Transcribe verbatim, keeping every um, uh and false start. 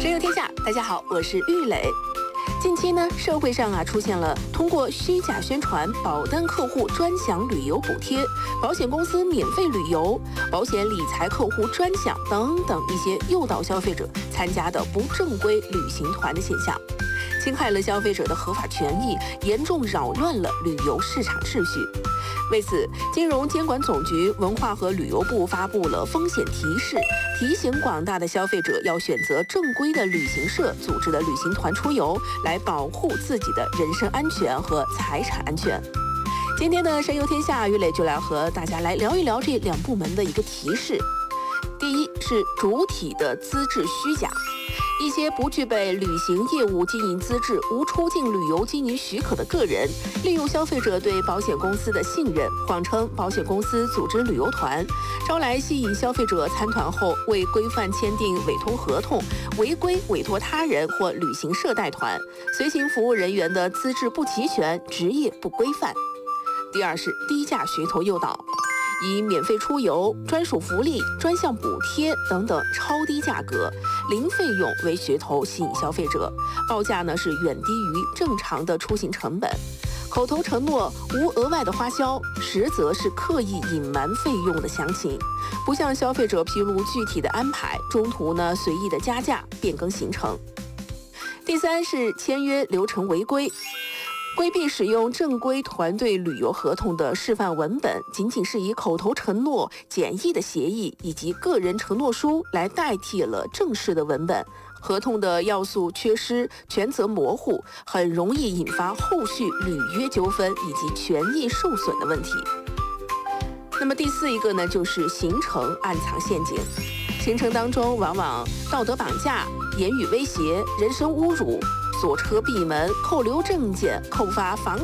深入天下，大家好，我是玉磊。近期呢，社会上啊出现了通过虚假宣传保单客户专享旅游补贴、保险公司免费旅游、保险理财客户专享等等一些诱导消费者参加的不正规旅行团的现象，侵害了消费者的合法权益，严重扰乱了旅游市场秩序。为此，金融监管总局、文化和旅游部发布了风险提示，提醒广大的消费者要选择正规的旅行社组织的旅行团出游，来保护自己的人身安全和财产安全。今天的神游天下，玉磊就来和大家来聊一聊这两部门的一个提示。第一是主体的资质虚假。一些不具备旅行业务经营资质、无出境旅游经营许可的个人，利用消费者对保险公司的信任，谎称保险公司组织旅游团，招来吸引消费者参团后未规范签订委托合同，违规委托他人或旅行社带团，随行服务人员的资质不齐全，职业不规范。第二是低价噱头诱导。以免费出游、专属福利、专项补贴等等超低价格、零费用为噱头吸引消费者，报价呢是远低于正常的出行成本，口头承诺无额外的花销，实则是刻意隐瞒费用的详情，不向消费者披露具体的安排，中途呢随意的加价变更行程。第三是签约流程违规。规避使用正规团队旅游合同的示范文本，仅仅是以口头承诺、简易的协议以及个人承诺书来代替了正式的文本，合同的要素缺失、权责模糊，很容易引发后续履约纠纷以及权益受损的问题。那么第四一个呢，就是行程暗藏陷阱。行程当中往往道德绑架、言语威胁、人身侮辱、锁车闭门、扣留证件、扣发房